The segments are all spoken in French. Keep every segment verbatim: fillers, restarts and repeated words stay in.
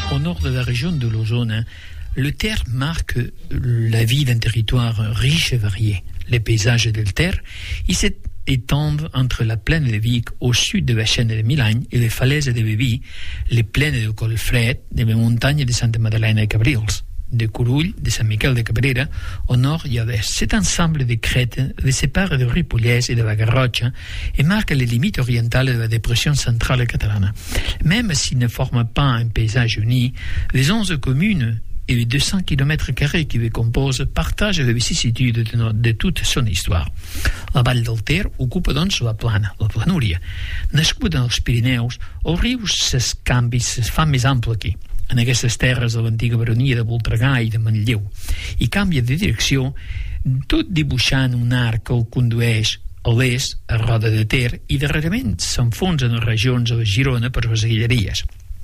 Au nord de la région de l'Ozone, le Ter marque la vie d'un territoire riche et varié. Les paysages del Ter, ils s'étendent entre la plaine de Vic au sud de la chaîne de Milagne et les falaises de Beví, les plaines de Colfred, des montagnes de Santa Madeleine et Cabrils, de Curull, de Sant Miquel de Cabrera. Au nord, il y a cet ensemble de crêtes les sépare de Ripollès et de la Garrotxa et marque les limites orientales de la dépression centrale catalane. Même s'ils ne forment pas un paysage uni, les onze communes et les deux cents kilomètres carrés qui les composent partagent les vicissitudes de, no, de toute son histoire. La Vall del Ter ocupa, doncs, la plana, la planúria. Nascuda als Pirineus, els rius s'escanvis, es fan més ample aquí, en aquestes terres de l'antiga baronia de Voltregà i de Manlleu, i canvia de direcció, tot dibuixant un arc que el condueix a l'est, a Roda de Ter, i darrerament s'enfonsa en les regions de la Girona per les Guilleries.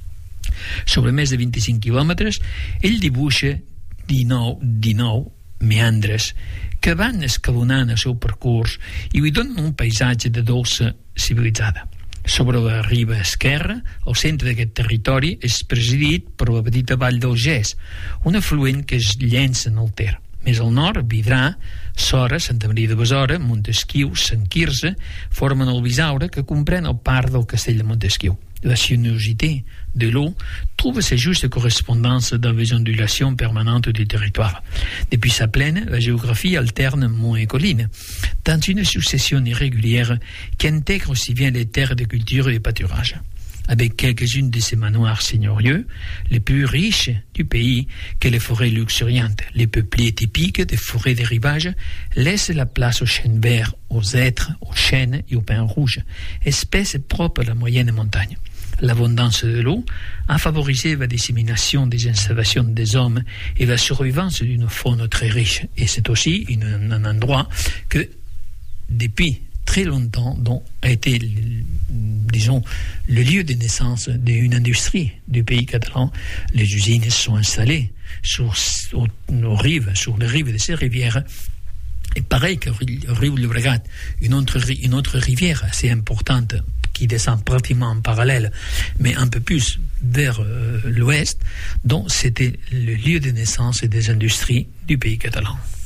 Sobre més de vint-i-cinc quilòmetres, ell dibuixa dinou, dinou meandres que van escalonant el seu percurs i li donen un paisatge de dolça civilitzada. Sobre la riba esquerra, el centre d'aquest territori és presidit per la petita vall del Gès, un afluent que es llença en el Ter. Més al nord, Vidrà, Sora, Santa Maria de Besora, Montesquiu, Sant Quirze formen el Bisaure que comprèn el parc del castell de Montesquiu. La sinuosité de l'eau trouve sa juste correspondance dans les ondulations permanentes du territoire. Depuis sa plaine, la géographie alterne monts et collines, dans une succession irrégulière qui intègre aussi bien les terres de culture et de pâturage. Avec quelques-unes de ces manoirs seigneurieux, les plus riches du pays, que les forêts luxuriantes, les peuplés typiques des forêts de rivage, laissent la place aux chênes verts, aux hêtres, aux chênes et aux pins rouges, espèces propres à la moyenne montagne. L'abondance de l'eau a favorisé la dissémination des installations des hommes et la survivance d'une faune très riche. Et c'est aussi une, un endroit que, depuis très longtemps, dont a été, disons, le lieu de naissance d'une industrie du pays catalan. Les usines sont installées sur nos rives, sur les rives de ces rivières. Et pareil que le riu Llobregat, une autre, une autre rivière assez importante qui descend pratiquement en parallèle, mais un peu plus vers euh, l'ouest, dont c'était le lieu de naissance des industries du pays catalan.